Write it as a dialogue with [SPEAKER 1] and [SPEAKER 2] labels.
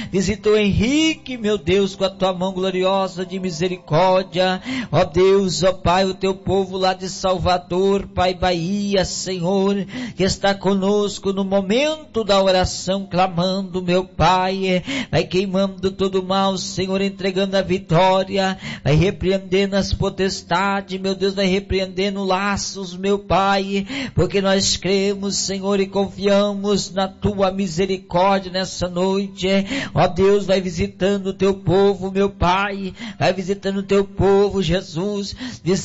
[SPEAKER 1] Visita o Henrique, meu Deus, com a tua mão gloriosa de misericórdia. Ó Deus, ó Pai, o teu povo lá de Salvador, Pai, Bahia, Senhor, que está conosco no momento da oração, clamando, meu Pai, vai queimando todo o mal, Senhor, entregando a vitória, vai repreendendo as potestades, meu Deus, vai repreendendo laços, meu Pai, porque nós cremos, Senhor, e confiamos na tua misericórdia nessa noite. Ó Deus, vai visitando o teu povo, meu Pai, vai visitando o teu povo, Jesus,